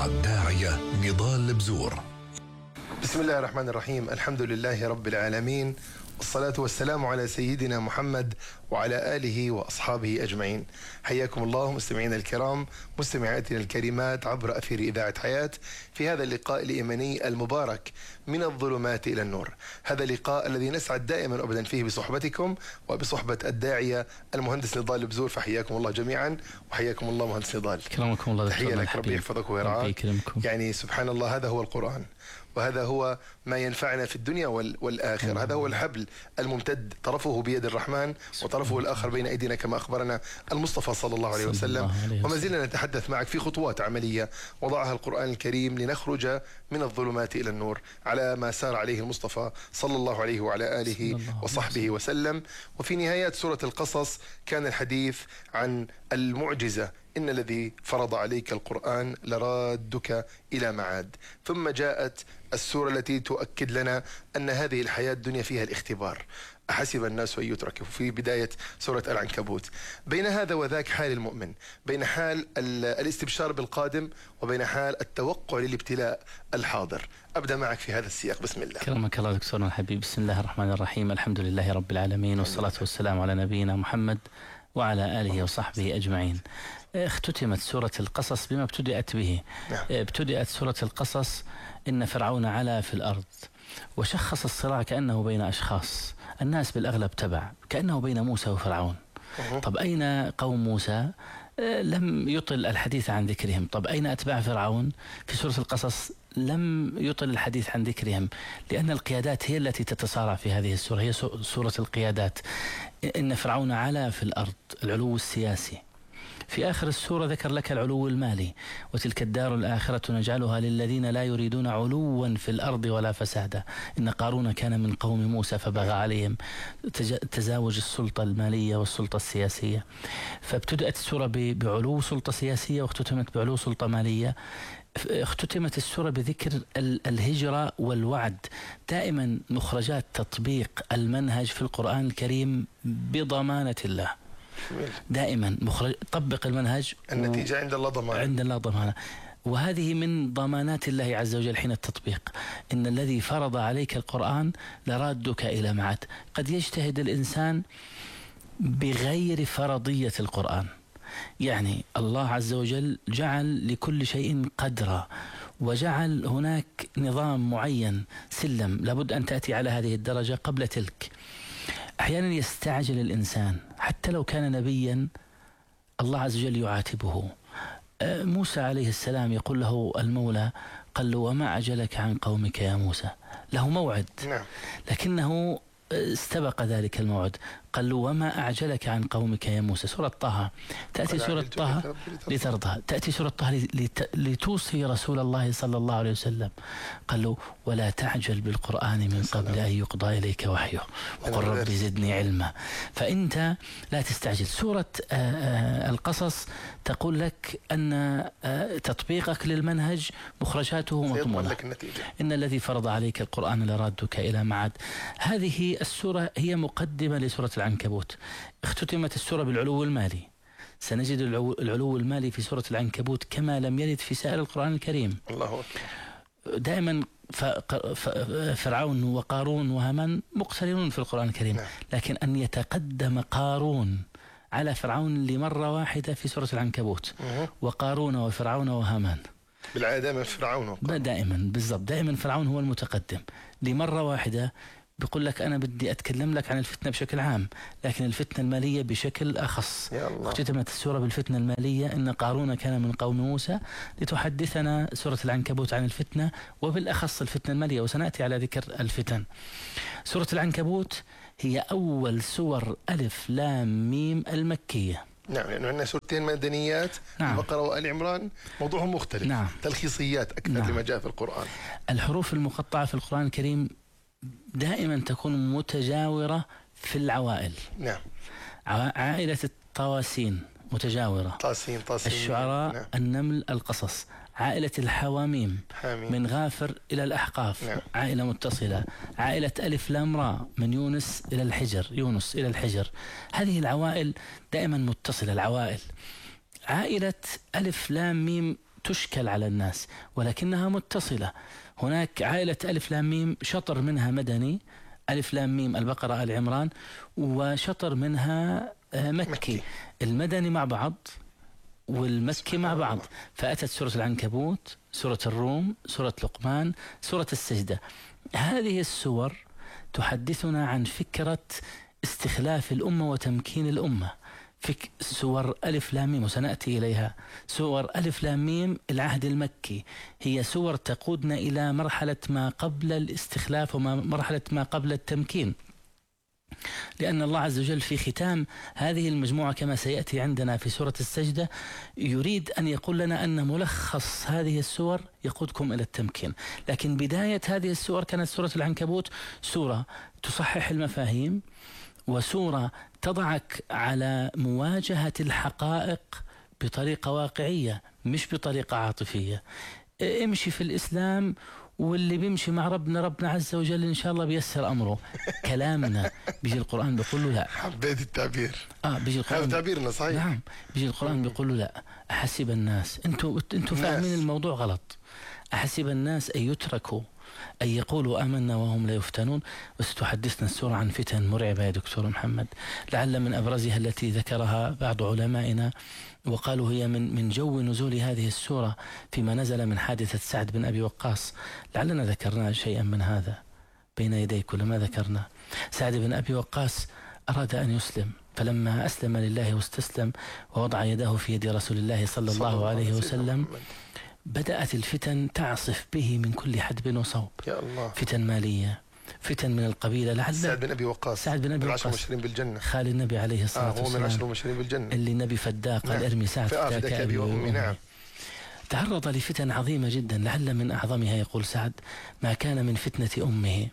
مع الداعية نضال بزور. بسم الله الرحمن الرحيم. الحمد لله رب العالمين، والصلاة والسلام على سيدنا محمد وعلى آله وأصحابه أجمعين. حياكم الله مستمعينا الكرام، مستمعاتنا الكريمات عبر أثير إذاعة حياة في هذا اللقاء الإيماني المبارك من الظلمات إلى النور. هذا اللقاء الذي نسعد دائما أبدا فيه بصحبتكم وبصحبة الداعية المهندس نضال بزور، فحياكم الله جميعا وحياكم الله مهندس نضال. كرمكم الله. تحية لك، ربي يحفظك ويرعاك. يعني سبحان الله، هذا هو القرآن، وهذا هو ما ينفعنا في الدنيا والآخرة. هذا هو الحبل الممتد، طرفه بيد الرحمن وطرفه الآخر بين أيدينا كما أخبرنا المصطفى صلى الله عليه وسلم. وما زلنا نتحدث معك في خطوات عملية وضعها القرآن الكريم لنخرج من الظلمات إلى النور على ما سار عليه المصطفى صلى الله عليه وعلى آله وصحبه وسلم. وفي نهاية سورة القصص كان الحديث عن المعجزة: إن الذي فرض عليك القرآن لرادك إلى معاد. ثم جاءت السورة التي تؤكد لنا أن هذه الحياة الدنيا فيها الاختبار. أحسب الناس أن يتركوا، في بداية سورة العنكبوت. بين هذا وذاك حال المؤمن، بين حال الاستبشار بالقادم وبين حال التوقع للابتلاء الحاضر. أبدأ معك في هذا السياق، بسم الله. كرمك الله دكتورنا الحبيب. بسم الله الرحمن الرحيم. الحمد لله رب العالمين، والصلاة والسلام على نبينا محمد وعلى آله وصحبه أجمعين. اختتمت سورة القصص بما ابتدأت به. ابتدأت سورة القصص: إن فرعون علا في الأرض، وشخص الصراع كأنه بين أشخاص، الناس بالأغلب تبع، كأنه بين موسى وفرعون. طب أين قوم موسى؟ لم يطل الحديث عن ذكرهم. طب أين أتباع فرعون؟ في سورة القصص لم يطل الحديث عن ذكرهم، لأن القيادات هي التي تتصارع في هذه السورة، هي سورة القيادات. إن فرعون علا في الأرض، العلو السياسي. في آخر السورة ذكر لك العلو المالي: وتلك الدار الآخرة نجعلها للذين لا يريدون علوا في الأرض ولا فسادا، إن قارون كان من قوم موسى فبغى عليهم. تزاوج السلطة المالية والسلطة السياسية. فابتدأت السورة بعلو سلطة سياسية واختتمت بعلو سلطة مالية. اختتمت السورة بذكر الهجرة والوعد. دائما مخرجات تطبيق المنهج في القرآن الكريم بضمانة الله. دائما طبق المنهج، النتيجة عند الله ضمانة. عند الله ضمانة، وهذه من ضمانات الله عز وجل حين التطبيق. إن الذي فرض عليك القرآن لرادك إلى معاد. قد يجتهد الإنسان بغير فرضية القرآن، يعني الله عز وجل جعل لكل شيء قدرا، وجعل هناك نظام معين، سلم لابد أن تأتي على هذه الدرجة قبل تلك. أحيانا يستعجل الإنسان حتى لو كان نبيا، الله عز وجل يعاتبه. موسى عليه السلام يقول له المولى، قال له: وما أعجلك عن قومك يا موسى؟ له موعد، لكنه استبق ذلك الموعد. قال له: وما أعجلك عن قومك يا موسى؟ سورة طه. تأتي سورة طه لترضى، تأتي سورة طه لتوصي رسول الله صلى الله عليه وسلم. قال له: ولا تعجل بالقرآن من قبل أن يقضى إليك وحيه وقل رب زدني علما. فأنت لا تستعجل. سورة القصص تقول لك أن تطبيقك للمنهج مخرجاته مضمونة. إن الذي فرض عليك القرآن لرادك إلى معاد. هذه السورة هي مقدمة لسورة العنكبوت. اختتمت السورة بالعلو المالي. سنجد العلو المالي في سورة العنكبوت كما لم يرد في سائر القرآن الكريم. الله أكبر. دائما فرعون وقارون وهامان مقترنون في القرآن الكريم، لكن أن يتقدم قارون على فرعون لمرة واحدة في سورة العنكبوت، وقارون وفرعون وهامان بالعادة من فرعون دائما بالضبط، دائما فرعون هو المتقدم لمرة واحدة. بيقول لك أنا بدي أتكلم لك عن الفتنة بشكل عام، لكن الفتنة المالية بشكل أخص. اختتمت السورة بالفتنة المالية: إن قارون كان من قوم موسى، لتحدثنا سورة العنكبوت عن الفتنة وبالأخص الفتنة المالية، وسنأتي على ذكر الفتن. سورة العنكبوت هي أول سور ألف لام ميم المكية. نعم، لأنه عندنا سورتين مدنيات، البقرة وآل عمران موضوعهم مختلف. تلخيصيات أكثر لما جاء في القرآن. الحروف المقطعة في القرآن الكريم دائما تكون متجاورة في العوائل. عائلة الطواسين متجاورة، طاسين الشعراء، النمل، القصص. عائلة الحواميم من غافر إلى الأحقاف، عائلة متصلة. عائلة ألف لام را من يونس إلى الحجر. هذه العوائل دائما متصلة. العوائل. عائلة ألف لام ميم تشكل على الناس ولكنها متصلة. هناك عائلة ألف لام ميم شطر منها مدني، ألف لام ميم البقرة آل عمران، وشطر منها مكي. المدني مع بعض والمكي مع بعض، فأتت سورة العنكبوت، سورة الروم، سورة لقمان، سورة السجدة. هذه السور تحدثنا عن فكرة استخلاف الأمة وتمكين الأمة. سور ألف لام ميم وسنأتي إليها، سور ألف لام ميم العهد المكي هي سور تقودنا إلى مرحلة ما قبل الاستخلاف ومرحلة ما قبل التمكين، لأن الله عز وجل في ختام هذه المجموعة كما سيأتي عندنا في سورة السجدة يريد أن يقول لنا أن ملخص هذه السور يقودكم إلى التمكين. لكن بداية هذه السور كانت سورة العنكبوت سورة تصحح المفاهيم، وسورة تضعك على مواجهة الحقائق بطريقة واقعية مش بطريقة عاطفية. امشي في الإسلام واللي بيمشي مع ربنا عز وجل إن شاء الله بيسر أمره. كلامنا بيجي القرآن بيقول له لا. حبيت التعبير. بيجي القرآن، هذا تعبيرنا صحيح. نعم، بيجي القرآن بيقول له لا. أحسب الناس، أنتوا فاهمين الموضوع غلط. أحسب الناس أن يتركوا أن يقولوا آمنا وهم لا يفتنون. وستحدثنا السورة عن فتن مرعبة يا دكتور محمد، لعل من أبرزها التي ذكرها بعض علمائنا وقالوا هي من جو نزول هذه السورة فيما نزل من حادثة سعد بن أبي وقاص. لعلنا ذكرنا شيئا من هذا بين يديك ولا ما ذكرنا. سعد بن أبي وقاص أراد أن يسلم، فلما أسلم لله واستسلم ووضع يده في يد رسول الله صلى الله عليه وسلم بدأت الفتن تعصف به من كل حدب وصوب. يا الله. فتن مالية، فتن من القبيلة. لعل سعد بن أبي وقاص من 10 المبشرين بالجنة، خال النبي عليه الصلاة والسلام، هو من 10 المبشرين بالجنة اللي النبي فداه قال ارمي سعد فداك أبي وأمي. نعم. تعرض لفتن عظيمة جدا، لعل من أعظمها يقول سعد ما كان من فتنة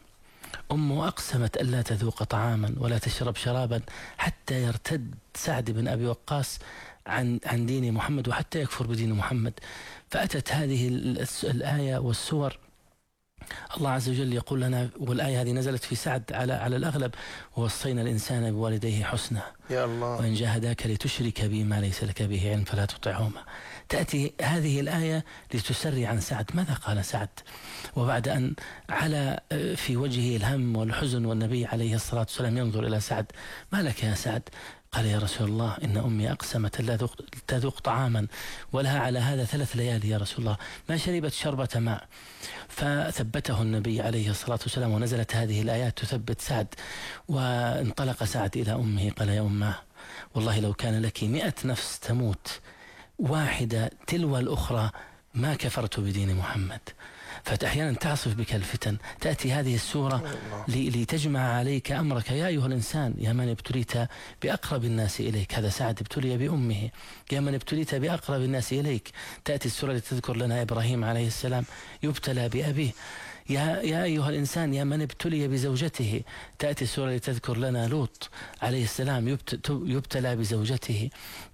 أمه أقسمت ألا تذوق طعاما ولا تشرب شرابا حتى يرتد سعد بن أبي وقاص عن دين محمد وحتى يكفر بدين محمد. فأتت هذه الآية والسور، الله عز وجل يقول لنا، والآية هذه نزلت في سعد على الأغلب، ووصينا الإنسان بوالديه حسنا يا الله وإن جاهداك لتشرك بي ما ليس لك به علم فلا تطعهما. تأتي هذه الآية لتسري عن سعد. ماذا قال سعد وبعد أن على في وجهه الهم والحزن والنبي عليه الصلاة والسلام ينظر إلى سعد؟ ما لك يا سعد؟ قال يا رسول الله إن أمي أقسمت لا تذوق طعاما ولها على هذا 3 ليالي يا رسول الله ما شربت شربة ماء. فثبته النبي عليه الصلاة والسلام ونزلت هذه الآيات تثبت سعد. وانطلق سعد إلى أمه قال يا أمه والله لو كان لك 100 نفس تموت واحدة تلو الأخرى ما كفرت بدين محمد. فأحيانا تعصف بك الفتن. تأتي هذه السورة لتجمع عليك أمرك يا أيها الإنسان يا من ابتليت بأقرب الناس إليك. هذا سعد ابتلي بأمه، يا من ابتليت بأقرب الناس إليك. تأتي السورة لتذكر لنا إبراهيم عليه السلام يبتلى بأبيه. يا أيها الإنسان يا من ابتلي بزوجته. تأتي السورة لتذكر لنا لوط عليه السلام يبتلى بزوجته.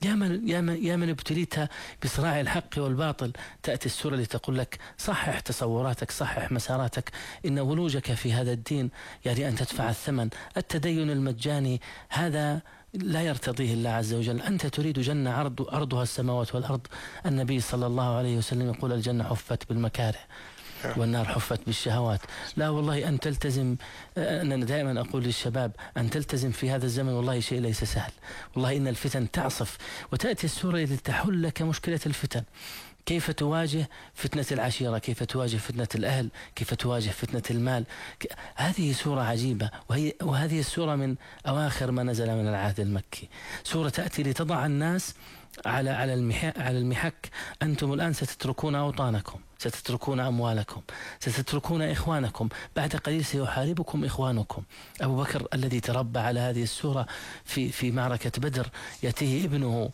يا من ابتليت بصراع الحق والباطل. تأتي السورة لتقول لك صحح تصوراتك، صحح مساراتك، إن ولوجك في هذا الدين يعني أن تدفع الثمن. التدين المجاني هذا لا يرتضيه الله عز وجل. أنت تريد جنة أرضها السماوات والأرض. النبي صلى الله عليه وسلم يقول الجنة حفت بالمكاره والنار حفت بالشهوات. لا والله أن تلتزم، أنا دائما أقول للشباب أن تلتزم في هذا الزمن والله شيء ليس سهل. والله إن الفتن تعصف. وتأتي السورة لتحل لك مشكلة الفتن. كيف تواجه فتنة العشيرة، كيف تواجه فتنة الأهل، كيف تواجه فتنة المال. هذه سورة عجيبة، وهذه السورة من أواخر ما نزل من العهد المكي. سورة تأتي لتضع الناس على المحك. أنتم الآن ستتركون أوطانكم، ستتركون أموالكم، ستتركون إخوانكم، بعد قليل سيحاربكم إخوانكم. أبو بكر الذي تربى على هذه السورة في معركة بدر يأتيه ابنه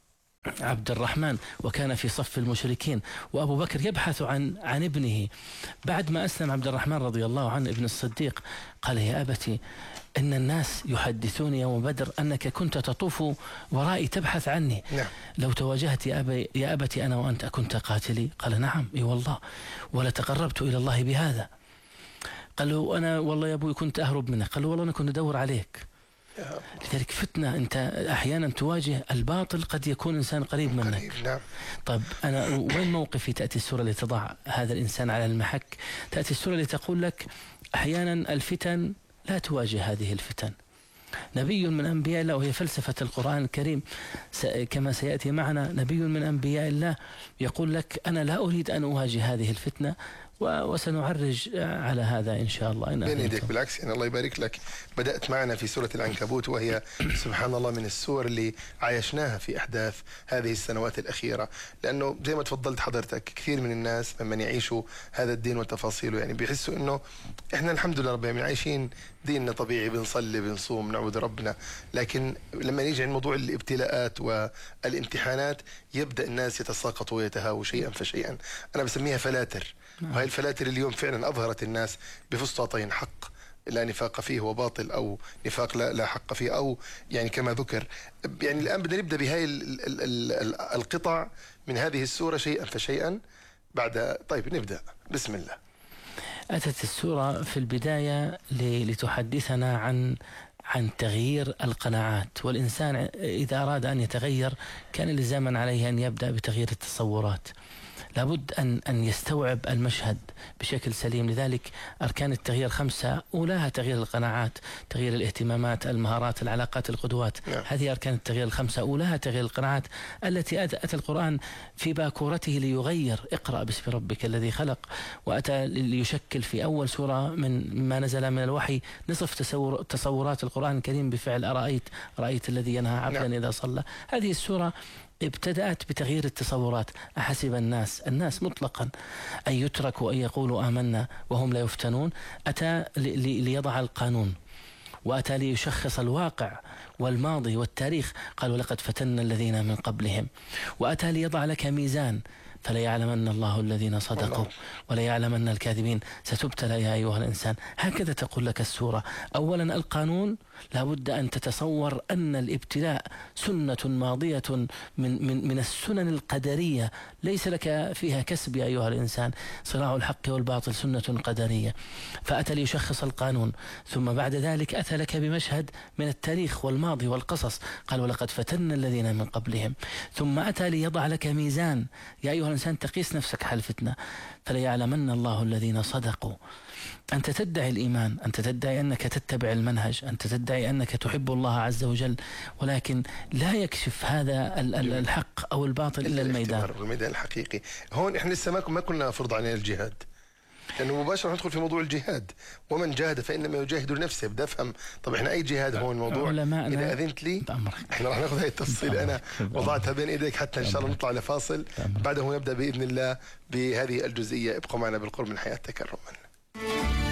عبد الرحمن وكان في صف المشركين، وأبو بكر يبحث عن ابنه. بعد ما أسلم عبد الرحمن رضي الله عنه ابن الصديق قال يا أبتي إن الناس يحدثون يوم بدر أنك كنت تطوف ورائي تبحث عني. نعم. لو تواجهت يا أبتي أنا وأنت أكنت قاتلي؟ قال نعم إي والله ولا تقربت إلى الله بهذا. قال له أنا والله يا أبوي كنت أهرب منك. قال له والله أنا كنت أدور عليك. لذلك فتنة، أنت أحيانا تواجه الباطل، قد يكون إنسان قريب منك. نعم. طيب أنا وين موقفي؟ تأتي السورة اللي تضع هذا الإنسان على المحك، تأتي السورة اللي تقول لك أحيانا الفتن لا تواجه هذه الفتن. نبي من أنبياء الله، وهي فلسفة القرآن الكريم كما سيأتي معنا، نبي من أنبياء الله يقول لك أنا لا أريد أن أواجه هذه الفتنة، وسنعرج على هذا إن شاء الله. بين يديك بالعكس، يعني الله يبارك لك. بدأت معنا في سورة العنكبوت، وهي سبحان الله من السور اللي عايشناها في أحداث هذه السنوات الأخيرة، لأنه زي ما تفضلت حضرتك كثير من الناس ممن يعيشوا هذا الدين وتفاصيله يعني بيحسوا إنه إحنا الحمد لله رب العالمين عايشين ديننا طبيعي، بنصلي بنصوم نعبد ربنا، لكن لما نيجي عند موضوع الابتلاءات والامتحانات يبدأ الناس يتساقطوا ويتهاووا شيئا فشيئا. أنا بسميها فلاتر، وهي الفلاتر اليوم فعلا أظهرت الناس بفسطاطين: حق لا نفاق فيه وباطل، أو نفاق لا حق فيه، أو يعني كما ذكر. يعني الآن بدنا نبدأ بهاي القطع من هذه السورة شيئا فشيئا. طيب نبدأ، بسم الله. أتت السورة في البداية لتحدثنا عن تغيير القناعات، والإنسان إذا أراد أن يتغير كان لزاما عليه أن يبدأ بتغيير التصورات. لابد أن يستوعب المشهد بشكل سليم. لذلك أركان التغيير 5، أولاها تغيير القناعات، تغيير الاهتمامات، المهارات، العلاقات، القدوات. هذه أركان التغيير 5، أولاها تغيير القناعات التي أتى القرآن في باكورته ليغير. اقرأ باسم ربك الذي خلق، وأتى ليشكل في أول سورة من ما نزل من الوحي نصف تصورات القرآن الكريم بفعل أرأيت الذي ينهى عبدا إذا صلى. هذه السورة ابتدأت بتغيير التصورات. أحسب الناس مطلقا أن يتركوا أن يقولوا آمنا وهم لا يفتنون. أتى ليضع القانون، وأتى ليشخص الواقع والماضي والتاريخ. قال ولقد فتنا الذين من قبلهم. وأتى ليضع لك ميزان، فليعلمن الله الذين صدقوا وليعلمن الكاذبين. ستبتلى يا أيها الإنسان. هكذا تقول لك السورة. أولا القانون، لابد أن تتصور أن الابتلاء سنة ماضية من السنن القدرية، ليس لك فيها كسب يا أيها الإنسان. صراع الحق والباطل سنة قدرية. فأتى ليشخص القانون، ثم بعد ذلك أتى لك بمشهد من التاريخ والماضي والقصص. قال ولقد فتنا الذين من قبلهم. ثم أتى ليضع لك ميزان يا أيها الإنسان، تقيس نفسك حال فتنة. فليعلمن الله الذين صدقوا. أنت تدعي الإيمان، أنت تدعي أنك تتبع المنهج، أنت تدعي أنك تحب الله عز وجل، ولكن لا يكشف هذا الحق أو الباطل إلا الميدان الحقيقي. هون إحنا لسه ما كنا فرض علينا الجهاد، لأنه مباشرة ندخل في موضوع الجهاد. ومن جاهد فإنما يجاهد لنفسه. بدي أفهم، طب إحنا أي جهاد هون الموضوع؟ إذا أذنت لي إحنا راح نأخذ هاي التفصيل. أنا وضعتها بين إيديك حتى إن شاء الله نطلع لفاصل، بعده نبدأ بإذن الله بهذه الجزئية. ابقوا معنا بالقرب من حياة تكرما.